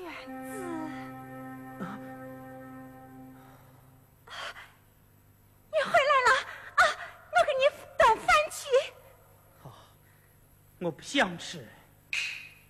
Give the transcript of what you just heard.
院子。你回来了啊！我给你端饭去。 我不想吃。